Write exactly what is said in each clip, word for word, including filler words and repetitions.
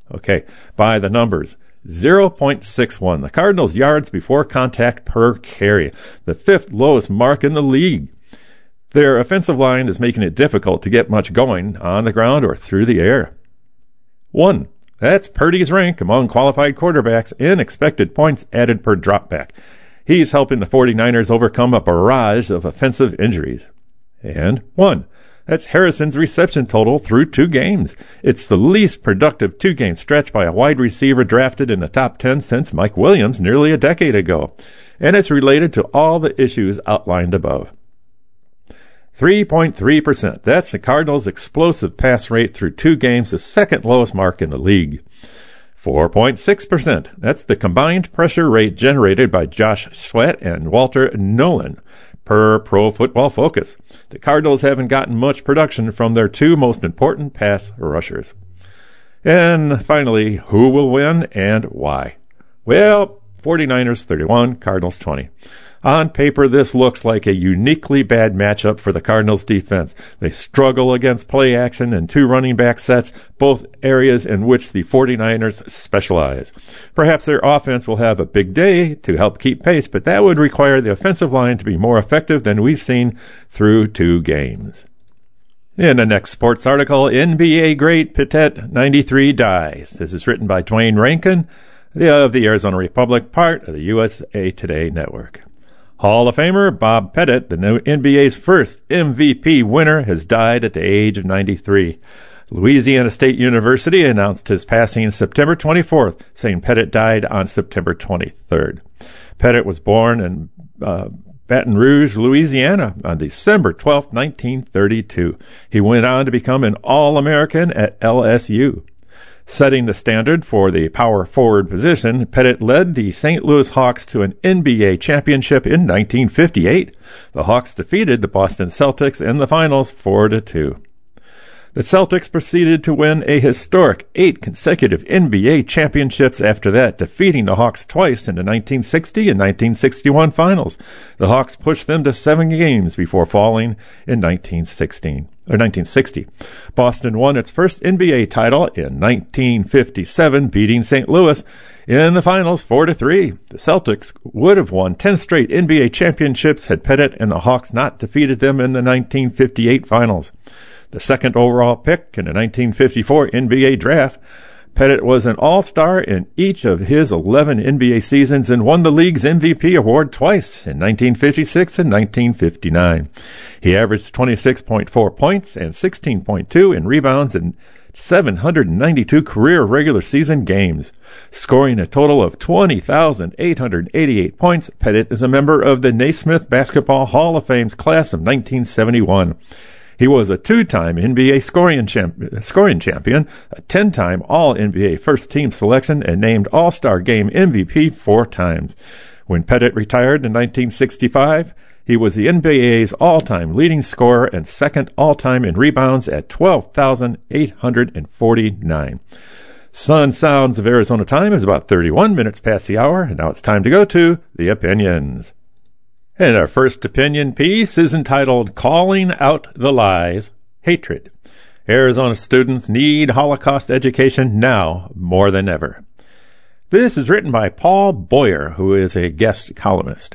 Okay, by the numbers. zero point six one. The Cardinals' yards before contact per carry, the fifth lowest mark in the league. Their offensive line is making it difficult to get much going on the ground or through the air. One. That's Purdy's rank among qualified quarterbacks in expected points added per dropback. He's helping the 49ers overcome a barrage of offensive injuries. And one. That's Harrison's reception total through two games. It's the least productive two-game stretch by a wide receiver drafted in the top ten since Mike Williams nearly a decade ago. And it's related to all the issues outlined above. three point three percent. That's the Cardinals' explosive pass rate through two games, the second lowest mark in the league. four point six percent. That's the combined pressure rate generated by Josh Sweat and Walter Nolan, per Pro Football Focus. The Cardinals haven't gotten much production from their two most important pass rushers. And finally, who will win and why? Well, 49ers thirty-one, Cardinals twenty. On paper, this looks like a uniquely bad matchup for the Cardinals defense. They struggle against play action and two running back sets, both areas in which the 49ers specialize. Perhaps their offense will have a big day to help keep pace, but that would require the offensive line to be more effective than we've seen through two games. In the next sports article, N B A great Pettit ninety-three dies. This is written by Dwayne Rankin of the Arizona Republic, part of the U S A Today network. Hall of Famer Bob Pettit, the new N B A's first M V P winner, has died at the age of ninety-three. Louisiana State University announced his passing September twenty-fourth, saying Pettit died on September twenty-third. Pettit was born in uh, Baton Rouge, Louisiana on December twelfth, nineteen thirty-two. He went on to become an All-American at L S U. Setting the standard for the power forward position, Pettit led the Saint Louis Hawks to an N B A championship in nineteen fifty-eight. The Hawks defeated the Boston Celtics in the finals four to two. The Celtics proceeded to win a historic eight consecutive N B A championships after that, defeating the Hawks twice in the nineteen sixty and nineteen sixty-one finals. The Hawks pushed them to seven games before falling in nineteen sixteen. Or nineteen sixty. Boston won its first N B A title in nineteen fifty-seven, beating Saint Louis in the finals four to three. The Celtics would have won ten straight N B A championships had Pettit and the Hawks not defeated them in the nineteen fifty-eight finals. The second overall pick in the nineteen fifty-four N B A draft, Pettit was an all-star in each of his eleven N B A seasons and won the league's M V P award twice in nineteen fifty-six and nineteen fifty-nine. He averaged twenty-six point four points and sixteen point two in rebounds in seven hundred ninety-two career regular season games. Scoring a total of twenty thousand eight hundred eighty-eight points, Pettit is a member of the Naismith Basketball Hall of Fame's class of nineteen seventy-one. He was a two-time N B A scoring, champ- scoring champion, a ten-time All-N B A first-team selection, and named All-Star Game M V P four times. When Pettit retired in nineteen sixty-five, he was the N B A's all-time leading scorer and second all-time in rebounds at twelve thousand eight hundred forty-nine. Sun Sounds of Arizona time is about thirty-one minutes past the hour, and now it's time to go to the opinions. And our first opinion piece is entitled Calling Out the Lies, Hatred. Arizona students need Holocaust education now more than ever. This is written by Paul Boyer, who is a guest columnist.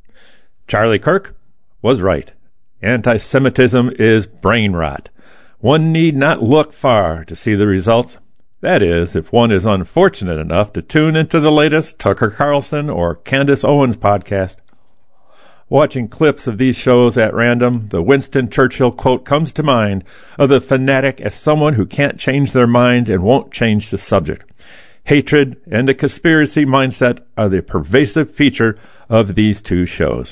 Charlie Kirk was right. Anti-Semitism is brain rot. One need not look far to see the results. That is, if one is unfortunate enough to tune into the latest Tucker Carlson or Candace Owens podcast. Watching clips of these shows at random, the Winston Churchill quote comes to mind of the fanatic as someone who can't change their mind and won't change the subject. Hatred and the conspiracy mindset are the pervasive feature of these two shows.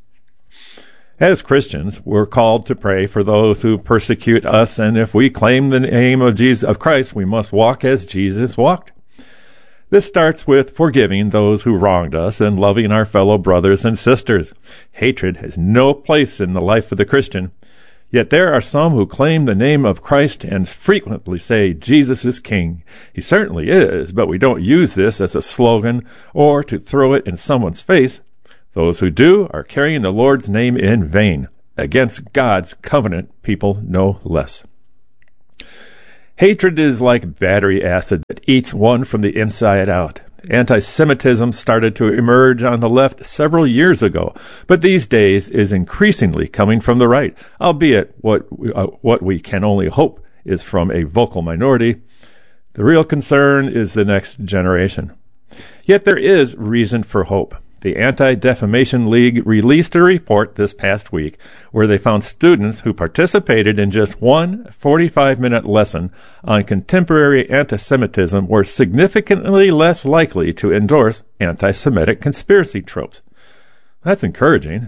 As Christians, we're called to pray for those who persecute us, and if we claim the name of Jesus of Christ, we must walk as Jesus walked. This starts with forgiving those who wronged us and loving our fellow brothers and sisters. Hatred has no place in the life of the Christian. Yet there are some who claim the name of Christ and frequently say Jesus is King. He certainly is, but we don't use this as a slogan or to throw it in someone's face. Those who do are carrying the Lord's name in vain, against God's covenant people no less. Hatred is like battery acid that eats one from the inside out. Anti-Semitism started to emerge on the left several years ago, but these days is increasingly coming from the right, albeit what uh, what we can only hope is from a vocal minority. The real concern is the next generation. Yet there is reason for hope. The Anti-Defamation League released a report this past week where they found students who participated in just one forty-five minute lesson on contemporary anti-Semitism were significantly less likely to endorse anti-Semitic conspiracy tropes. That's encouraging.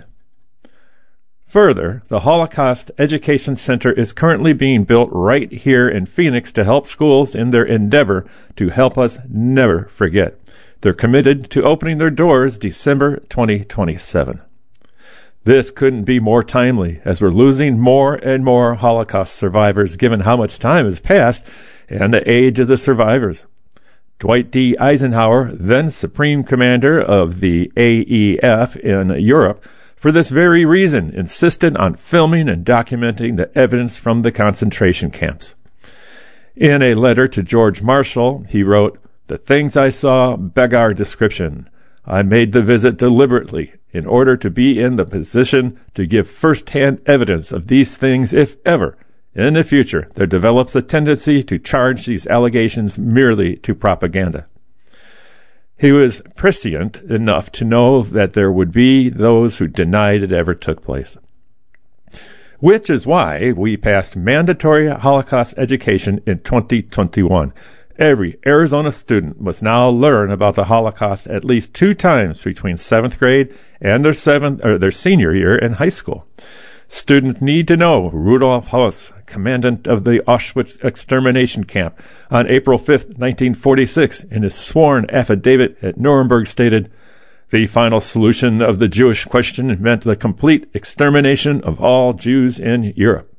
Further, the Holocaust Education Center is currently being built right here in Phoenix to help schools in their endeavor to help us never forget. They're committed to opening their doors December twenty twenty-seven. This couldn't be more timely, as we're losing more and more Holocaust survivors given how much time has passed and the age of the survivors. Dwight D. Eisenhower, then Supreme Commander of the A E F in Europe, for this very reason insisted on filming and documenting the evidence from the concentration camps. In a letter to George Marshall, he wrote, "The things I saw beg our description. I made the visit deliberately in order to be in the position to give first-hand evidence of these things if ever, in the future, there develops a tendency to charge these allegations merely to propaganda." He was prescient enough to know that there would be those who denied it ever took place. Which is why we passed mandatory Holocaust education in twenty twenty-one. Every Arizona student must now learn about the Holocaust at least two times between seventh grade and their seventh or their senior year in high school. Students need to know Rudolf Höss, commandant of the Auschwitz extermination camp, on April fifth, nineteen forty-six, in his sworn affidavit at Nuremberg stated, "The final solution of the Jewish question meant the complete extermination of all Jews in Europe."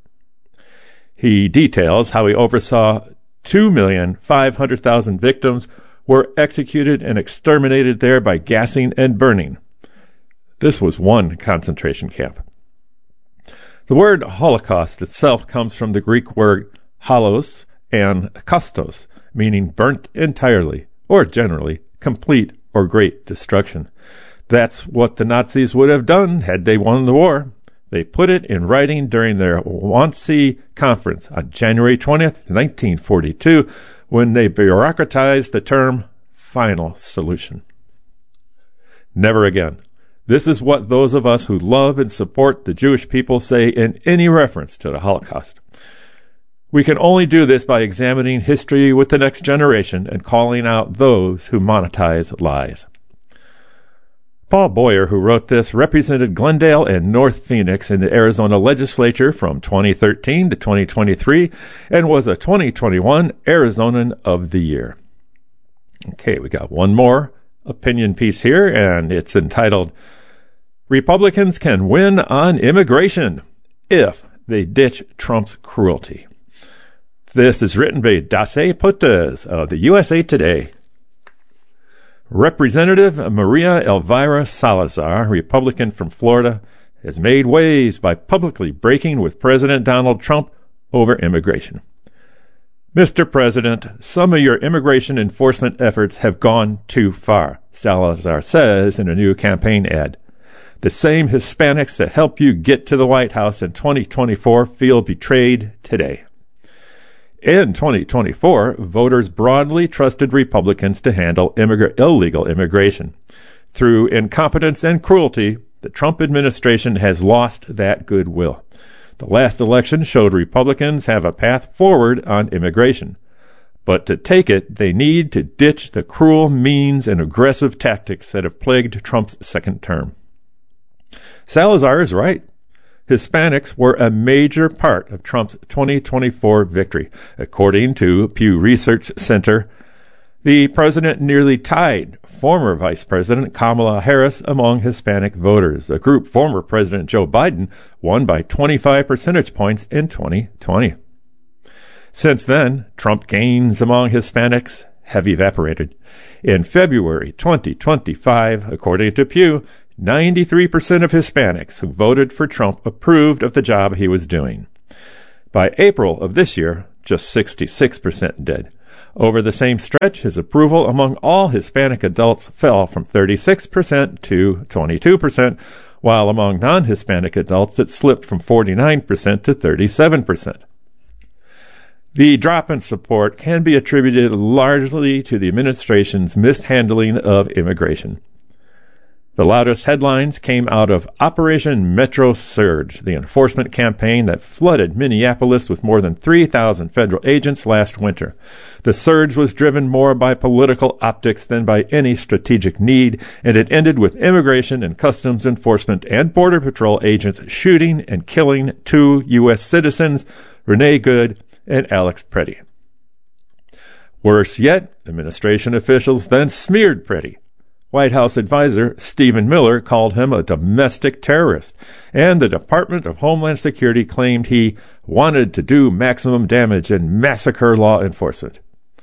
He details how he oversaw two million five hundred thousand victims were executed and exterminated there by gassing and burning. This was one concentration camp. The word Holocaust itself comes from the Greek word holos and kostos, meaning burnt entirely, or generally, complete or great destruction. That's what the Nazis would have done had they won the war. They put it in writing during their Wannsee Conference on January twentieth, nineteen forty-two, when they bureaucratized the term final solution. Never again. This is what those of us who love and support the Jewish people say in any reference to the Holocaust. We can only do this by examining history with the next generation and calling out those who monetize lies. Paul Boyer, who wrote this, represented Glendale and North Phoenix in the Arizona legislature from twenty thirteen to twenty twenty-three and was a twenty twenty-one Arizonan of the Year. Okay, we got one more opinion piece here, and it's entitled, "Republicans Can Win on Immigration If They Ditch Trump's Cruelty." This is written by Dace Puentes of the U S A Today. Representative Maria Elvira Salazar, Republican from Florida, has made waves by publicly breaking with President Donald Trump over immigration. "Mister President, some of your immigration enforcement efforts have gone too far," Salazar says in a new campaign ad. "The same Hispanics that helped you get to the White House in twenty twenty-four feel betrayed today." In twenty twenty-four, voters broadly trusted Republicans to handle immig- illegal immigration. Through incompetence and cruelty, the Trump administration has lost that goodwill. The last election showed Republicans have a path forward on immigration. But to take it, they need to ditch the cruel means and aggressive tactics that have plagued Trump's second term. Salazar is right. Hispanics were a major part of Trump's twenty twenty-four victory. According to Pew Research Center, the president nearly tied former Vice President Kamala Harris among Hispanic voters, a group former President Joe Biden won by twenty-five percentage points in twenty twenty. Since then, Trump gains among Hispanics have evaporated. In February twenty twenty-five, according to Pew, ninety-three percent of Hispanics who voted for Trump approved of the job he was doing. By April of this year, just sixty-six percent did. Over the same stretch, his approval among all Hispanic adults fell from thirty-six percent to twenty-two percent, while among non-Hispanic adults it slipped from forty-nine percent to thirty-seven percent. The drop in support can be attributed largely to the administration's mishandling of immigration. The loudest headlines came out of Operation Metro Surge, the enforcement campaign that flooded Minneapolis with more than three thousand federal agents last winter. The surge was driven more by political optics than by any strategic need, and it ended with Immigration and Customs Enforcement and Border Patrol agents shooting and killing two U S citizens, Renee Good and Alex Pretty. Worse yet, administration officials then smeared Pretty. White House advisor Stephen Miller called him a domestic terrorist, and the Department of Homeland Security claimed he wanted to do maximum damage and massacre law enforcement.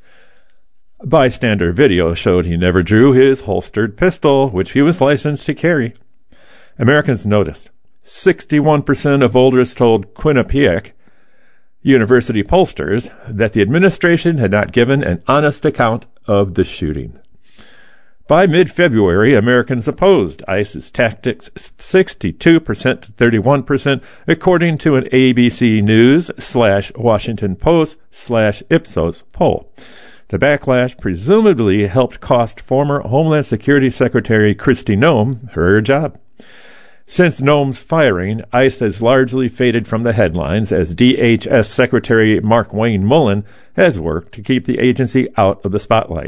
Bystander video showed he never drew his holstered pistol, which he was licensed to carry. Americans noticed. sixty-one percent of voters told Quinnipiac University pollsters that the administration had not given an honest account of the shooting. By mid-February, Americans opposed ICE's tactics sixty-two percent to thirty-one percent, according to an A B C News slash Washington Post slash Ipsos poll. The backlash presumably helped cost former Homeland Security Secretary Kristi Noem her job. Since Noem's firing, ICE has largely faded from the headlines as D H S Secretary Mark Wayne Mullen has worked to keep the agency out of the spotlight.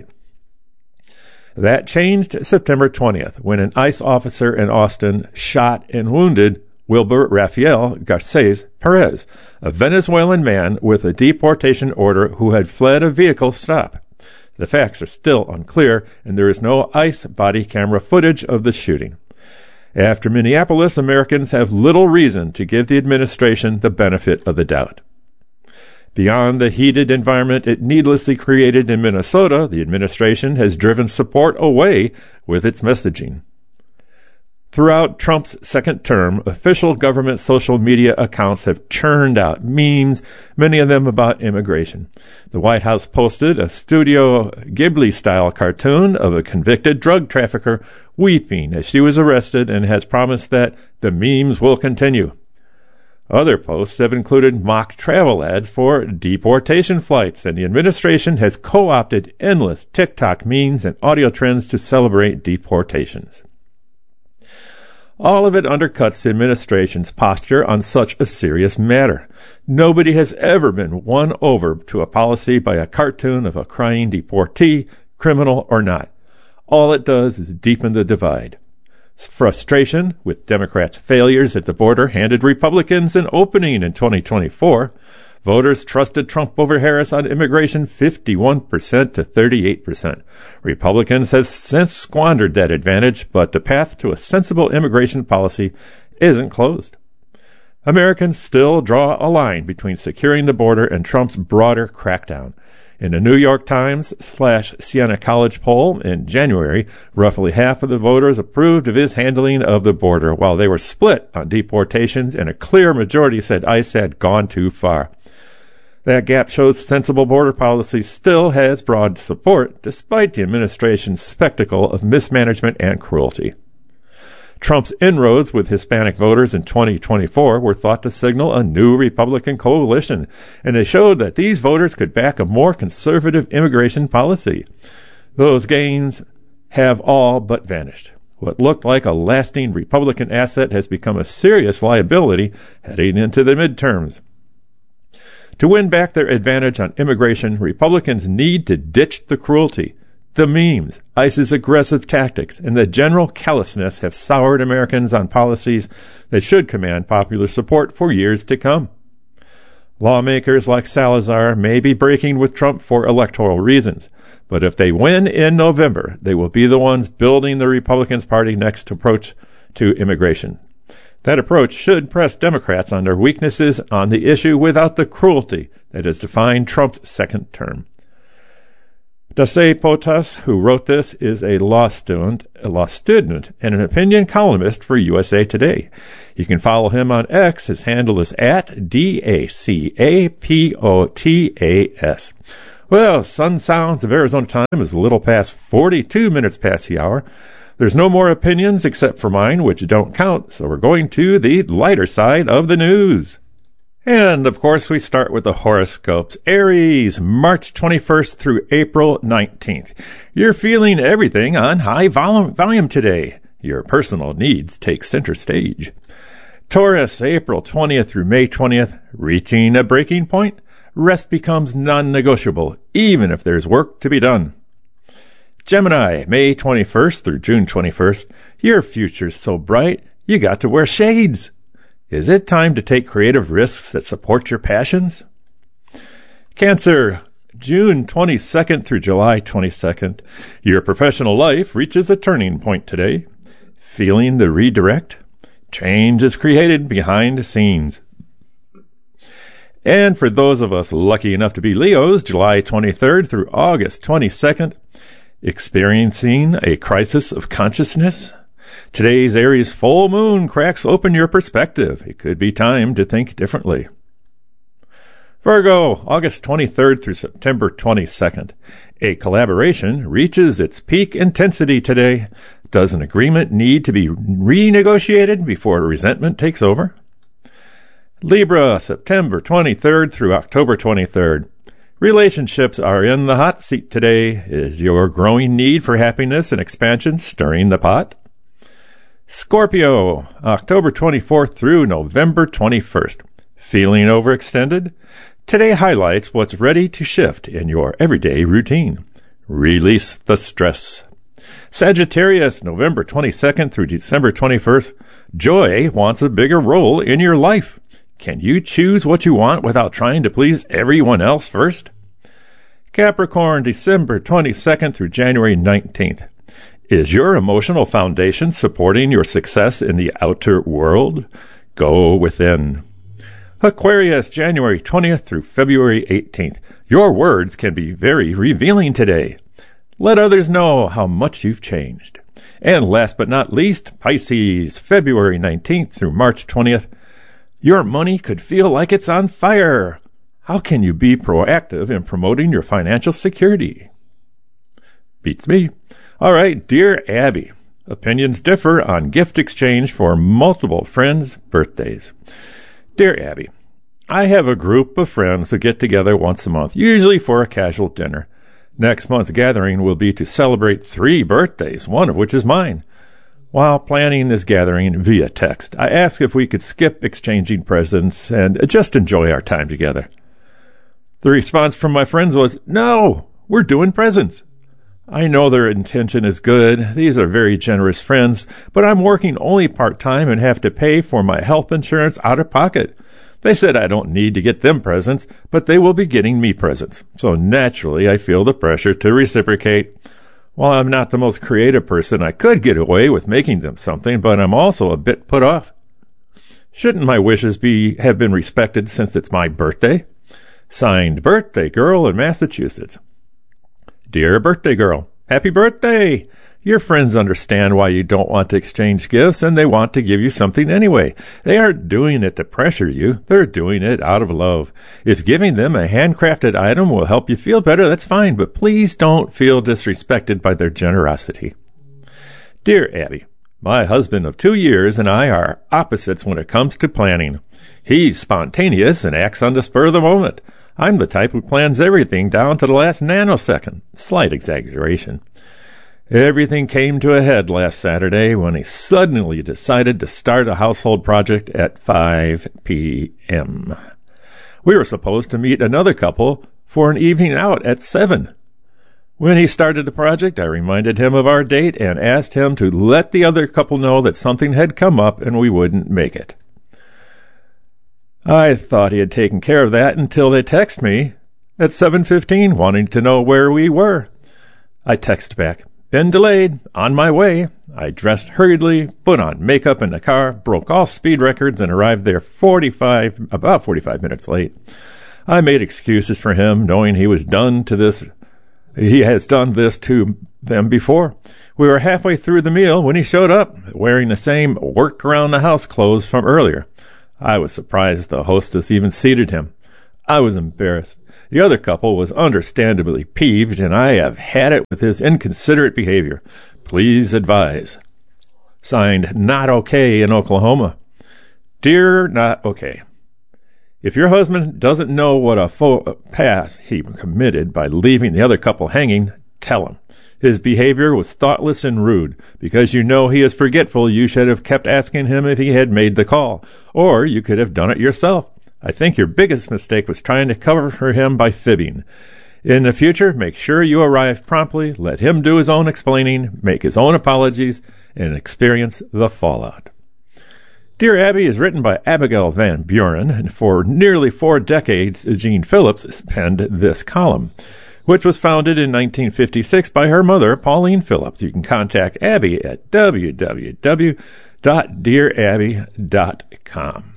That changed September twentieth, when an ICE officer in Austin shot and wounded Wilber Rafael Garces Perez, a Venezuelan man with a deportation order who had fled a vehicle stop. The facts are still unclear, and there is no ICE body camera footage of the shooting. After Minneapolis, Americans have little reason to give the administration the benefit of the doubt. Beyond the heated environment it needlessly created in Minnesota, the administration has driven support away with its messaging. Throughout Trump's second term, official government social media accounts have churned out memes, many of them about immigration. The White House posted a Studio Ghibli-style cartoon of a convicted drug trafficker weeping as she was arrested and has promised that the memes will continue. Other posts have included mock travel ads for deportation flights, and the administration has co-opted endless TikTok memes and audio trends to celebrate deportations. All of it undercuts the administration's posture on such a serious matter. Nobody has ever been won over to a policy by a cartoon of a crying deportee, criminal or not. All it does is deepen the divide. Frustration with Democrats' failures at the border handed Republicans an opening in twenty twenty-four. Voters trusted Trump over Harris on immigration fifty-one percent to thirty-eight percent. Republicans have since squandered that advantage, but the path to a sensible immigration policy isn't closed. Americans still draw a line between securing the border and Trump's broader crackdown. In a New York Times slash Siena College poll in January, roughly half of the voters approved of his handling of the border, while they were split on deportations, and a clear majority said ICE had gone too far. That gap shows sensible border policy still has broad support, despite the administration's spectacle of mismanagement and cruelty. Trump's inroads with Hispanic voters in twenty twenty-four were thought to signal a new Republican coalition, and they showed that these voters could back a more conservative immigration policy. Those gains have all but vanished. What looked like a lasting Republican asset has become a serious liability heading into the midterms. To win back their advantage on immigration, Republicans need to ditch the cruelty. The memes, ICE's aggressive tactics, and the general callousness have soured Americans on policies that should command popular support for years to come. Lawmakers like Salazar may be breaking with Trump for electoral reasons, but if they win in November, they will be the ones building the Republican Party's next approach to immigration. That approach should press Democrats on their weaknesses on the issue without the cruelty that has defined Trump's second term. Dasei Potas, who wrote this, is a law student, a law student and an opinion columnist for U S A Today. You can follow him on X. His handle is at D A C A P O T A S. Well, Sun Sounds of Arizona time is a little past forty-two minutes past the hour. There's no more opinions except for mine, which don't count, so we're going to the lighter side of the news. And, of course, we start with the horoscopes. Aries, March twenty-first through April nineteenth. You're feeling everything on high vol- volume today. Your personal needs take center stage. Taurus, April twentieth through May twentieth. Reaching a breaking point. Rest becomes non-negotiable, even if there's work to be done. Gemini, May twenty-first through June twenty-first. Your future's so bright, you got to wear shades. Is it time to take creative risks that support your passions? Cancer, June twenty-second through July twenty-second. Your professional life reaches a turning point today. Feeling the redirect? Change is created behind the scenes. And for those of us lucky enough to be Leos, July twenty-third through August twenty-second. Experiencing a crisis of consciousness? Today's Aries full moon cracks open your perspective. It could be time to think differently. Virgo, August twenty-third through September twenty-second. A collaboration reaches its peak intensity today. Does an agreement need to be renegotiated before resentment takes over? Libra, September twenty-third through October twenty-third. Relationships are in the hot seat today. Is your growing need for happiness and expansion stirring the pot? Scorpio, October twenty-fourth through November twenty-first. Feeling overextended? Today highlights what's ready to shift in your everyday routine. Release the stress. Sagittarius, November twenty-second through December twenty-first. Joy wants a bigger role in your life. Can you choose what you want without trying to please everyone else first? Capricorn, December twenty-second through January nineteenth. Is your emotional foundation supporting your success in the outer world? Go within. Aquarius, January twentieth through February eighteenth. Your words can be very revealing today. Let others know how much you've changed. And last but not least, Pisces, February nineteenth through March twentieth. Your money could feel like it's on fire. How can you be proactive in promoting your financial security? Beats me. All right, dear Abby, opinions differ on gift exchange for multiple friends' birthdays. Dear Abby, I have a group of friends who get together once a month, usually for a casual dinner. Next month's gathering will be to celebrate three birthdays, one of which is mine. While planning this gathering via text, I asked if we could skip exchanging presents and just enjoy our time together. The response from my friends was, "No, we're doing presents." I know their intention is good. These are very generous friends, but I'm working only part-time and have to pay for my health insurance out of pocket. They said I don't need to get them presents, but they will be getting me presents. So naturally, I feel the pressure to reciprocate. While I'm not the most creative person, I could get away with making them something, but I'm also a bit put off. Shouldn't my wishes be have been respected since it's my birthday? Signed, Birthday Girl in Massachusetts. Dear Birthday Girl, happy birthday! Your friends understand why you don't want to exchange gifts, and they want to give you something anyway. They aren't doing it to pressure you. They're doing it out of love. If giving them a handcrafted item will help you feel better, that's fine, but please don't feel disrespected by their generosity. Dear Abby, my husband of two years and I are opposites when it comes to planning. He's spontaneous and acts on the spur of the moment. I'm the type who plans everything down to the last nanosecond. Slight exaggeration. Everything came to a head last Saturday when he suddenly decided to start a household project at five p.m. We were supposed to meet another couple for an evening out at seven. When he started the project, I reminded him of our date and asked him to let the other couple know that something had come up and we wouldn't make it. I thought he had taken care of that until they texted me at seven fifteen wanting to know where we were. I texted back, "Been delayed, on my way." I dressed hurriedly, put on makeup in the car, broke all speed records, and arrived there forty-five, about forty-five minutes late. I made excuses for him, knowing he was done to this He has done this to them before. We were halfway through the meal when he showed up, wearing the same work-around-the-house clothes from earlier. I was surprised the hostess even seated him. I was embarrassed. The other couple was understandably peeved, and I have had it with his inconsiderate behavior. Please advise. Signed, Not Okay in Oklahoma. Dear Not Okay. If your husband doesn't know what a faux pas he committed by leaving the other couple hanging, tell him. His behavior was thoughtless and rude. Because you know he is forgetful, you should have kept asking him if he had made the call, or you could have done it yourself. I think your biggest mistake was trying to cover for him by fibbing. In the future, make sure you arrive promptly, let him do his own explaining, make his own apologies, and experience the fallout. Dear Abby is written by Abigail Van Buren, and for nearly four decades, Gene Phillips penned this column, which was founded in nineteen fifty-six by her mother, Pauline Phillips. You can contact Abby at w w w dot dear abby dot com.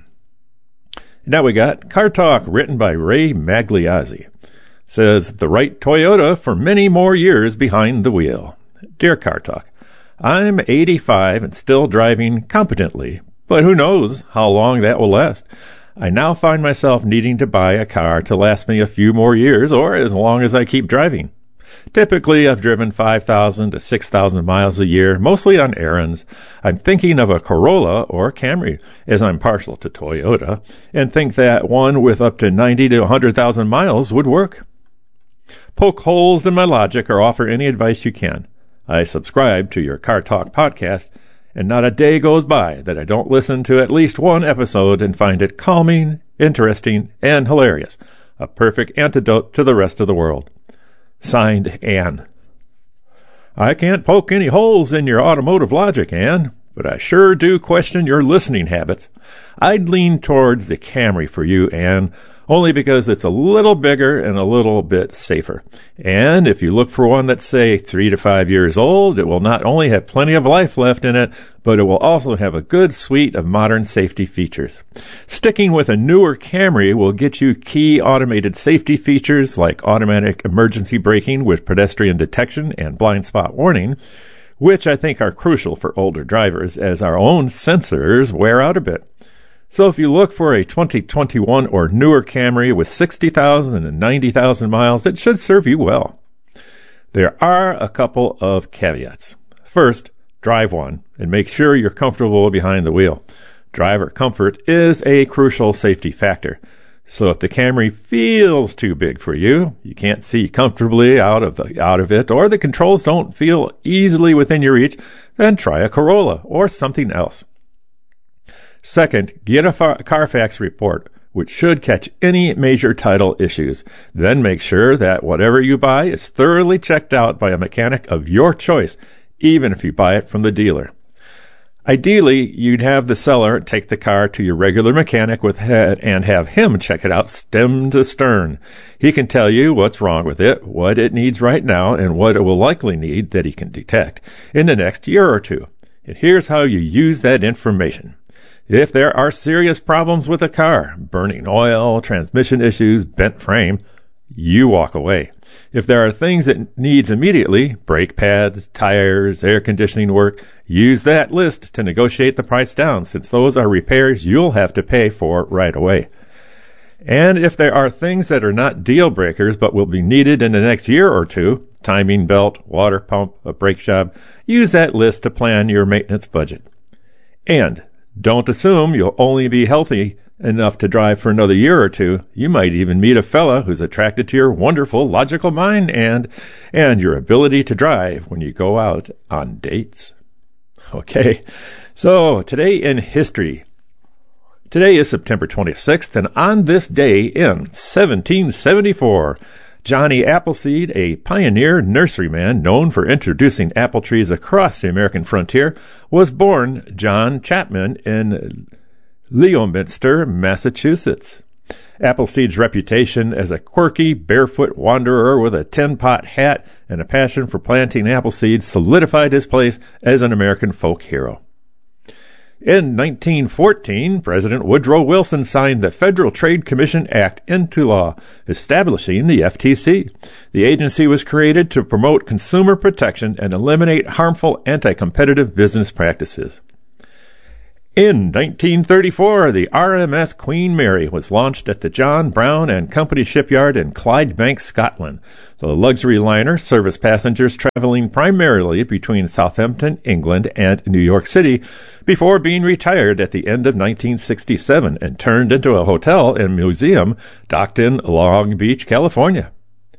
Now we got Car Talk, written by Ray Magliazzi. Says, the right Toyota for many more years behind the wheel. Dear Car Talk, I'm eighty-five and still driving competently, but who knows how long that will last. I now find myself needing to buy a car to last me a few more years or as long as I keep driving. Typically, I've driven five thousand to six thousand miles a year, mostly on errands. I'm thinking of a Corolla or Camry, as I'm partial to Toyota, and think that one with up to ninety to one hundred thousand miles would work. Poke holes in my logic or offer any advice you can. I subscribe to your Car Talk podcast, and not a day goes by that I don't listen to at least one episode and find it calming, interesting, and hilarious. A perfect antidote to the rest of the world. Signed, Anne. I can't poke any holes in your automotive logic, Anne, but I sure do question your listening habits. I'd lean towards the Camry for you, Anne, only because it's a little bigger and a little bit safer. And if you look for one that's, say, three to five years old, it will not only have plenty of life left in it, but it will also have a good suite of modern safety features. Sticking with a newer Camry will get you key automated safety features like automatic emergency braking with pedestrian detection and blind spot warning, which I think are crucial for older drivers as our own sensors wear out a bit. So if you look for a twenty twenty-one or newer Camry with sixty thousand and ninety thousand miles, it should serve you well. There are a couple of caveats. First, drive one and make sure you're comfortable behind the wheel. Driver comfort is a crucial safety factor. So if the Camry feels too big for you, you can't see comfortably out of the out of it, or the controls don't feel easily within your reach, then try a Corolla or something else. Second, get a Carfax report, which should catch any major title issues. Then make sure that whatever you buy is thoroughly checked out by a mechanic of your choice, even if you buy it from the dealer. Ideally, you'd have the seller take the car to your regular mechanic with head and have him check it out stem to stern. He can tell you what's wrong with it, what it needs right now, and what it will likely need that he can detect in the next year or two. And here's how you use that information. If there are serious problems with a car, burning oil, transmission issues, bent frame, you walk away. If there are things it needs immediately, brake pads, tires, air conditioning work, use that list to negotiate the price down, since those are repairs you'll have to pay for right away. And if there are things that are not deal breakers but will be needed in the next year or two, timing belt, water pump, a brake job, use that list to plan your maintenance budget. And don't assume you'll only be healthy enough to drive for another year or two. You might even meet a fella who's attracted to your wonderful logical mind and and your ability to drive when you go out on dates. Okay, so today in history. Today is September twenty-sixth, and on this day in seventeen seventy-four, Johnny Appleseed, a pioneer nurseryman known for introducing apple trees across the American frontier, was born John Chapman in Leominster, Massachusetts. Appleseed's reputation as a quirky, barefoot wanderer with a tin-pot hat and a passion for planting apple seeds solidified his place as an American folk hero. In nineteen fourteen, President Woodrow Wilson signed the Federal Trade Commission Act into law, establishing the F T C. The agency was created to promote consumer protection and eliminate harmful anti-competitive business practices. In nineteen thirty-four, the R M S Queen Mary was launched at the John Brown and Company shipyard in Clydebank, Scotland. The luxury liner serviced passengers traveling primarily between Southampton, England, and New York City before being retired at the end of nineteen sixty-seven and turned into a hotel and museum docked in Long Beach, California.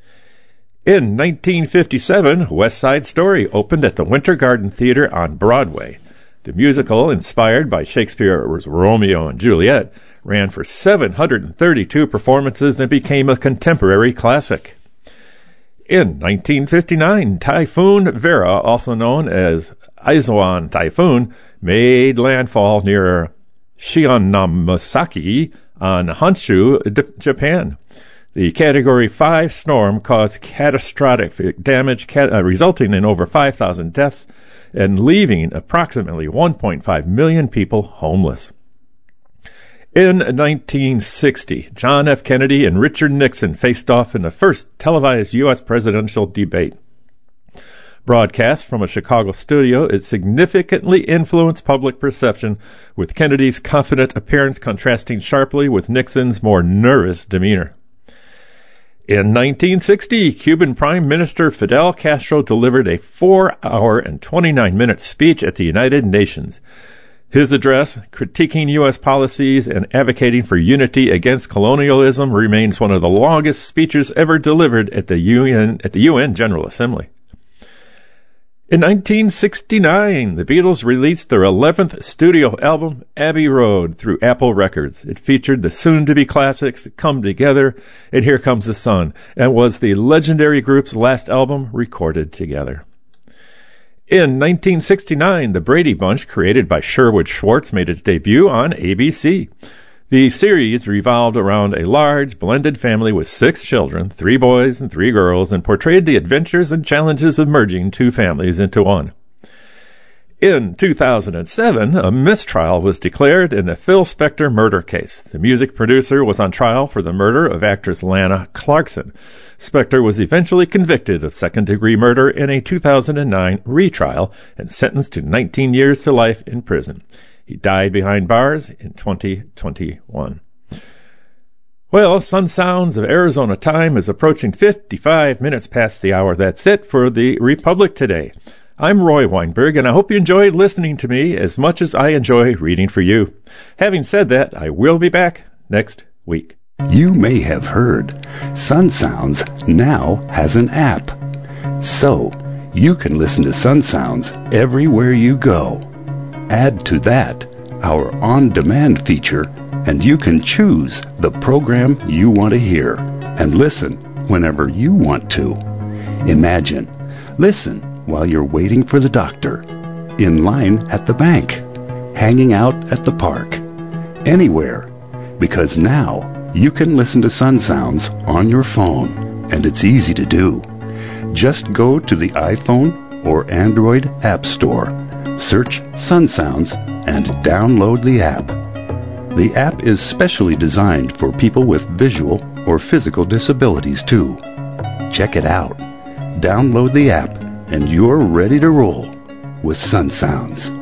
In nineteen fifty-seven, West Side Story opened at the Winter Garden Theater on Broadway. The musical, inspired by Shakespeare's Romeo and Juliet, ran for seven hundred thirty-two performances and became a contemporary classic. In nineteen fifty-nine, Typhoon Vera, also known as Aizuan Typhoon, made landfall near Shionamasaki on Honshu, Japan. The Category five storm caused catastrophic damage, cat- uh, resulting in over five thousand deaths and leaving approximately one point five million people homeless. In nineteen sixty, John F. Kennedy and Richard Nixon faced off in the first televised U S presidential debate. Broadcast from a Chicago studio, it significantly influenced public perception, with Kennedy's confident appearance contrasting sharply with Nixon's more nervous demeanor. In nineteen sixty, Cuban Prime Minister Fidel Castro delivered a four-hour and twenty-nine minute speech at the United Nations. His address, critiquing U S policies and advocating for unity against colonialism, remains one of the longest speeches ever delivered at the U N, at the U N General Assembly. In nineteen sixty-nine, the Beatles released their eleventh studio album, Abbey Road, through Apple Records. It featured the soon-to-be classics, Come Together, and Here Comes the Sun, and was the legendary group's last album recorded together. In nineteen sixty-nine, The Brady Bunch, created by Sherwood Schwartz, made its debut on A B C. The series revolved around a large, blended family with six children, three boys and three girls, and portrayed the adventures and challenges of merging two families into one. In two thousand seven, a mistrial was declared in the Phil Spector murder case. The music producer was on trial for the murder of actress Lana Clarkson. Spector was eventually convicted of second-degree murder in a two thousand nine retrial and sentenced to nineteen years to life in prison. He died behind bars in twenty twenty-one. Well, Sun Sounds of Arizona time is approaching fifty-five minutes past the hour. That's it for the Republic today. I'm Roy Weinberg, and I hope you enjoyed listening to me as much as I enjoy reading for you. Having said that, I will be back next week. You may have heard Sun Sounds now has an app. So, you can listen to Sun Sounds everywhere you go. Add to that our on-demand feature, and you can choose the program you want to hear and listen whenever you want to. Imagine, listen while you're waiting for the doctor, in line at the bank, hanging out at the park, anywhere, because now you can listen to Sun Sounds on your phone, and it's easy to do. Just go to the iPhone or Android App Store, search Sun Sounds, and download the app. The app is specially designed for people with visual or physical disabilities, too. Check it out. Download the app, and you're ready to roll with Sun Sounds.